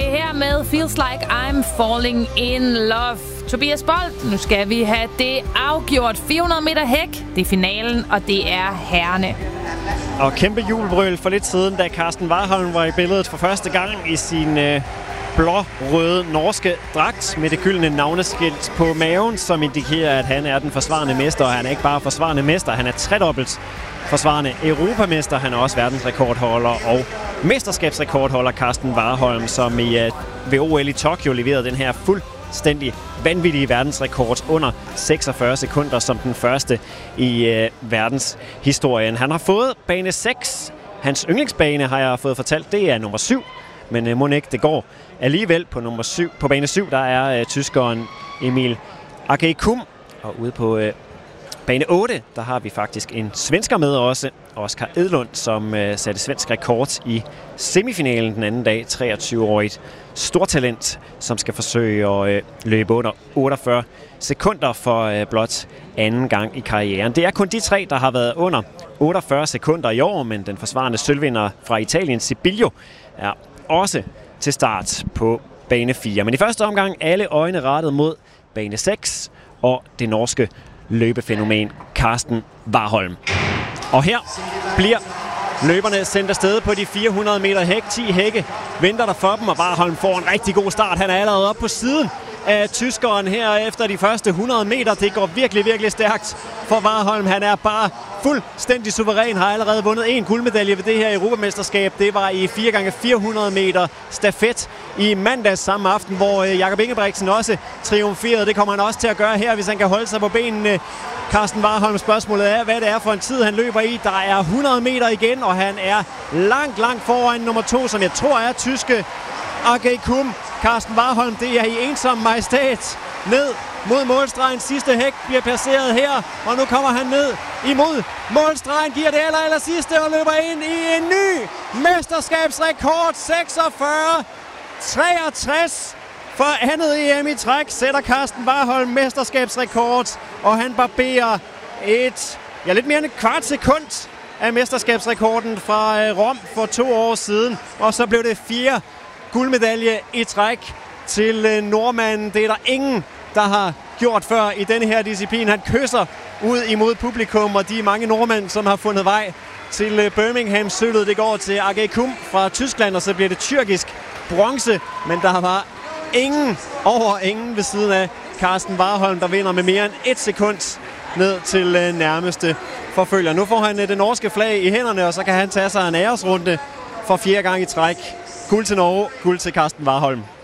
her med Feels Like I'm Falling in Love. Tobias Bold, nu skal vi have det afgjort. 400 meter hæk, det er finalen, og det er herrene. Og kæmpe jubelbrøl for lidt siden, da Karsten Warholm var i billedet for første gang i sin blå-røde norske dragt med det gyldne navneskilt på maven, som indikerer, at han er den forsvarende mester. Og han er ikke bare forsvarende mester, han er tredobbelt forsvarende europamester. Han er også verdensrekordholder og mesterskabsrekordholder Karsten Warholm, som ved OL i Tokyo leverede den her fuldstændig vanvittige verdensrekord under 46 sekunder som den første i verdenshistorien. Han har fået bane 6. Hans yndlingsbane, har jeg fået fortalt, det er nummer 7. Men må ikke, det går alligevel på nummer 7. På bane 7, der er tyskeren Emil Agaykum. Og ude på bane 8, der har vi faktisk en svensker med også. Oskar Edlund, som satte svensk rekord i semifinalen den anden dag. 23-årigt stortalent, som skal forsøge at løbe under 48 sekunder for blot anden gang i karrieren. Det er kun de tre, der har været under 48 sekunder i år, men den forsvarende sølvvinder fra Italien, Sibiglio, er også til start på bane 4. Men i første omgang alle øjne rettet mod bane 6 og det norske løbefænomen Karsten Warholm. Og her bliver løberne sendt afsted på de 400 meter hæk. 10 hække venter der for dem, og Warholm får en rigtig god start. Han er allerede oppe på siden af tyskeren her efter de første 100 meter. Det går virkelig, virkelig stærkt for Warholm. Han er bare fuldstændig suveræn, har allerede vundet en guldmedalje ved det her europamesterskab. Det var i 4x400 meter stafet i mandags samme aften, hvor Jakob Ingebrigtsen også triumferede. Det kommer han også til at gøre her, hvis han kan holde sig på benene. Karsten Warholm, spørgsmålet er, hvad det er for en tid, han løber i. Der er 100 meter igen, og han er langt foran nummer 2, som jeg tror er tyske Agaykum. Karsten Warholm, det er i ensom majestæt ned mod målstregen. Sidste hæk bliver passeret her, og nu kommer han ned imod målstregen, giver det aller sidste og løber ind i en ny mesterskabsrekord. 46-63 for andet EM i træk sætter Karsten Warholm mesterskabsrekord, og han barberer lidt mere end et kvart sekund af mesterskabsrekorden fra Rom for 2 år siden, og så blev det 4 guldmedalje i træk til nordmanden. Det er der ingen, der har gjort før i denne her disciplin. Han kysser ud imod publikum, og de mange nordmænd, som har fundet vej til Birmingham. Sølvet, det går til Agaykum fra Tyskland, og så bliver det tyrkisk bronze. Men der var ingen ved siden af Karsten Warholm, der vinder med mere end 1 sekund ned til nærmeste forfølger. Nu får han det norske flag i hænderne, og så kan han tage sig en æresrunde for 4. gang i træk. Guld til Norge, guld til Karsten Warholm.